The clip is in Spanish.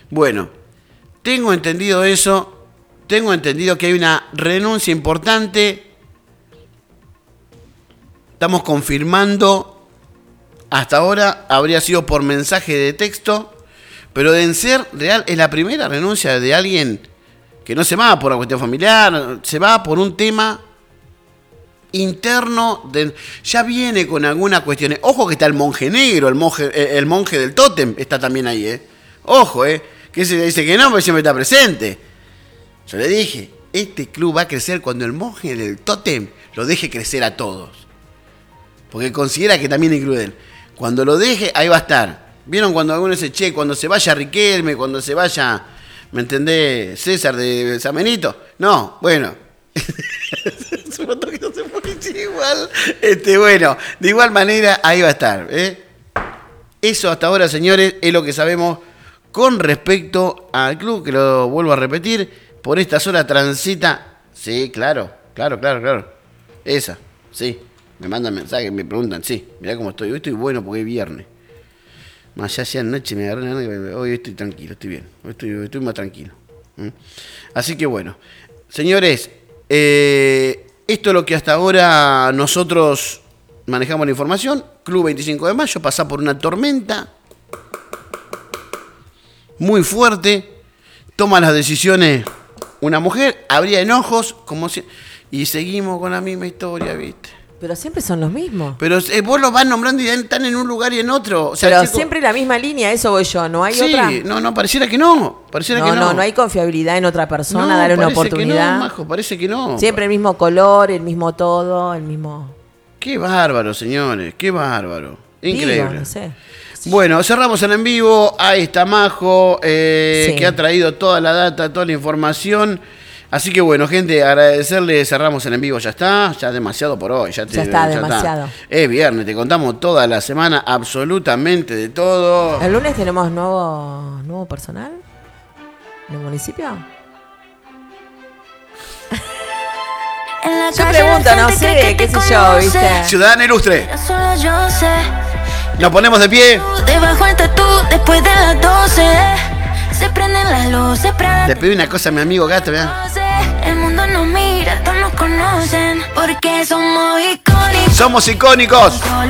Bueno, tengo entendido eso. Tengo entendido que hay una renuncia importante. Estamos confirmando. Hasta ahora habría sido por mensaje de texto. Pero de ser real, es la primera renuncia de alguien que no se va por una cuestión familiar, se va por un tema interno. Ya viene con algunas cuestiones. Ojo que está el monje negro, el monje del tótem, está también ahí, Ojo, que se dice que no, pero siempre está presente. Yo le dije, este club va a crecer cuando el monje del tótem lo deje crecer a todos. Porque considera que también es él. Cuando lo deje, ahí va a estar. ¿Vieron cuando alguno dice, che, cuando se vaya Riquelme, cuando se vaya, ¿me entendés? César de San Benito? No, bueno. Se notó que no se puede decir igual. Bueno, de igual manera, ahí va a estar. Eso hasta ahora, señores, es lo que sabemos con respecto al club, que lo vuelvo a repetir. Por esta zona transita. Sí, claro. Esa, sí. Me mandan mensajes, me preguntan, sí. Mirá cómo estoy. Hoy estoy bueno porque es viernes. Más allá sea noche, me agarré. Hoy estoy tranquilo, estoy bien. Hoy estoy más tranquilo. Así que bueno. Señores, esto es lo que hasta ahora nosotros manejamos la información. Club 25 de mayo pasa por una tormenta muy fuerte. Toma las decisiones una mujer. Habría enojos, como si... Y seguimos con la misma historia, ¿viste? Pero siempre son los mismos. Pero vos los vas nombrando y están en un lugar y en otro. O sea, pero siempre la misma línea, eso voy yo, ¿no hay otra? Sí, no, pareciera que no. No hay confiabilidad en otra persona, darle una oportunidad. No, Majo, parece que no. Siempre el mismo color, el mismo todo, el mismo... Qué bárbaro, señores, qué bárbaro. Increíble. Digo, no sé. Bueno, cerramos el en vivo. Ahí está Majo, que ha traído toda la data, toda la información. Así que bueno, gente, agradecerle, cerramos el en vivo, ya está, ya demasiado por hoy. Ya está demasiado. Es viernes, te contamos toda la semana, absolutamente de todo. ¿El lunes tenemos nuevo personal en el municipio? Yo pregunto, no sé, qué sé yo, ¿viste? Ciudadana ilustre. Nos ponemos de pie. Debajo el tatú, después de las 12. Se prenden las luces. Le pedí una cosa a mi amigo Gato, ¿verdad? El mundo nos mira, todos nos conocen. Porque somos icónicos. Somos icónicos.